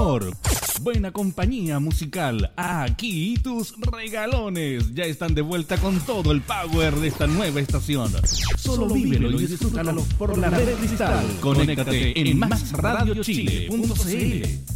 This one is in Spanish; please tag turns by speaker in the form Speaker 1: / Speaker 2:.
Speaker 1: humor, buena compañía musical. Aquí tus regalones ya están de vuelta con todo el power de esta nueva estación. Solo vívelo y disfrútalo por la red Cristal. Conéctate en másradiochile.cl.